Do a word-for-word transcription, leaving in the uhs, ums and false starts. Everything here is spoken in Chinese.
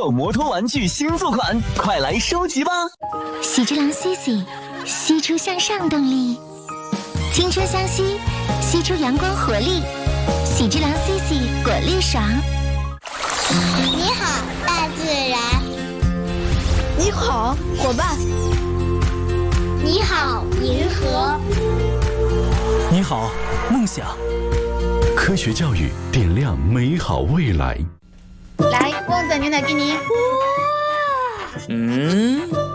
手摩托玩具新作款，快来收集吧！ 喜之郎 C C， 吸出向上动力，青春相吸，吸出阳光活力。喜之郎 C C 果粒爽。 你好，大自然。 你好，伙伴。 你好，银河。 你好，梦想。 科学教育点亮美好未来。 来，旺仔牛奶给你。 嗯。